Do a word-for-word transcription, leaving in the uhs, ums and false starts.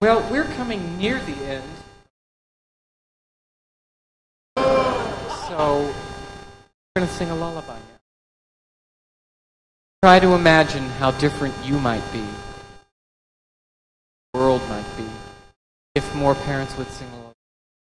Well, we're coming near the end. So, we're going to sing a lullaby now. Try to imagine how different you might be, the world might be, if more parents would sing a lullaby.